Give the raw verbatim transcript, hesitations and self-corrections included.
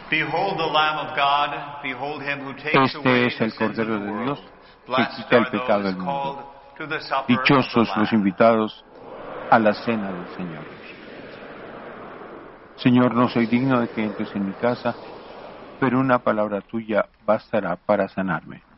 Behold the Lamb of God, behold him who takes Este away es the el sins of Cordero the de world. Dios que Blessed quita el are pecado those del called mundo. to the supper of Dichosos the los Lamb. invitados a la cena del Señor. Señor, no soy digno de que entres en mi casa, pero una palabra tuya bastará para sanarme.